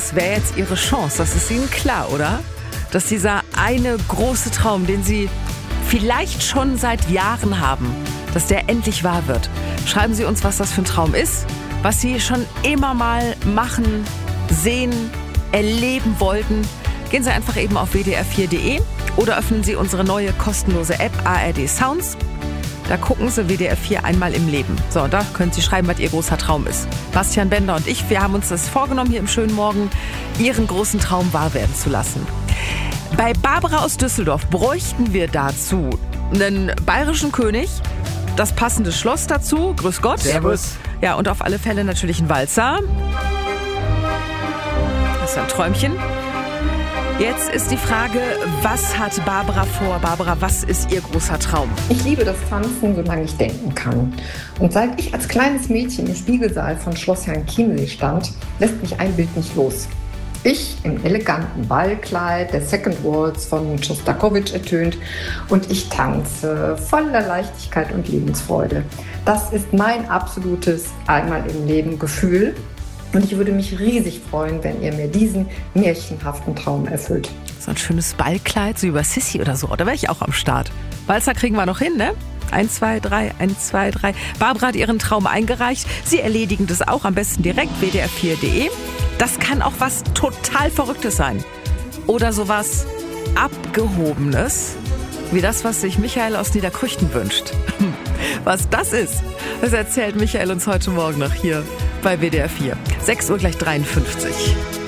das wäre jetzt Ihre Chance. Das ist Ihnen klar, oder? Dass dieser eine große Traum, den Sie vielleicht schon seit Jahren haben, dass der endlich wahr wird. Schreiben Sie uns, was das für ein Traum ist, was Sie schon immer mal machen, sehen, erleben wollten. Gehen Sie einfach eben auf wdr4.de oder öffnen Sie unsere neue kostenlose App ARD Sounds. Da gucken Sie WDR 4 einmal im Leben. So, und da können Sie schreiben, was Ihr großer Traum ist. Bastian Bender und ich, wir haben uns das vorgenommen, hier im schönen Morgen Ihren großen Traum wahr werden zu lassen. Bei Barbara aus Düsseldorf bräuchten wir dazu einen bayerischen König, das passende Schloss dazu. Grüß Gott. Servus. Ja, und auf alle Fälle natürlich ein Walzer. Das ist ein Träumchen. Jetzt ist die Frage, was hat Barbara vor? Barbara, was ist ihr großer Traum? Ich liebe das Tanzen, solange ich denken kann. Und seit ich als kleines Mädchen im Spiegelsaal von Schloss Herrn Chiemsee stand, lässt mich ein Bild nicht los. Ich im eleganten Ballkleid, der Second Waltz von Schostakowitsch ertönt und ich tanze voller Leichtigkeit und Lebensfreude. Das ist mein absolutes einmal im Leben Gefühl. Und ich würde mich riesig freuen, wenn ihr mir diesen märchenhaften Traum erfüllt. So ein schönes Ballkleid, so über Sissi oder so. Da wäre ich auch am Start. Walzer kriegen wir noch hin, ne? 1, 2, 3, 1, 2, 3. Barbara hat ihren Traum eingereicht. Sie erledigen das auch am besten direkt, wdr4.de. Das kann auch was total Verrücktes sein. Oder sowas Abgehobenes, wie das, was sich Michael aus Niederkrüchten wünscht. Was das ist, das erzählt Michael uns heute Morgen noch hier bei WDR 4. 6 Uhr gleich 53.